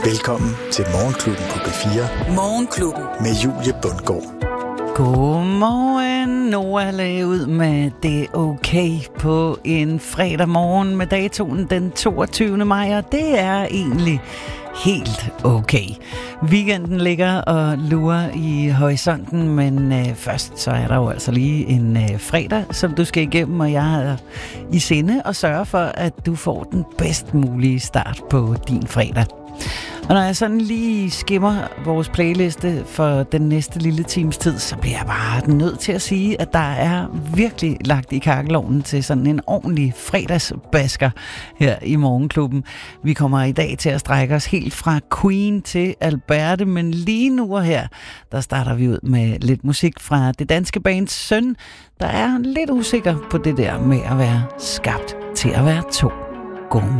Velkommen til Morgenklubben på B4. Morgenklubben med Julie Bundgaard. Godmorgen. Noah lagde ud med Det Okay på en fredag morgen med datoen den 22. maj, og det er egentlig helt okay. Weekenden ligger og lurer i horisonten, men først så er der jo altså lige en fredag, som du skal igennem, og jeg har i sinde at sørge for, at du får den bedst mulige start på din fredag. Og når jeg sådan lige skimmer vores playliste for den næste lille times tid, så bliver jeg bare nødt til at sige, at der er virkelig lagt i kakkelovnen til sådan en ordentlig fredagsbasker her i Morgenklubben. Vi kommer i dag til at strække os helt fra Queen til Alberte, men lige nu og her, der starter vi ud med lidt musik fra det danske bands Søn, der er lidt usikker på det der med at være skabt til at være to. God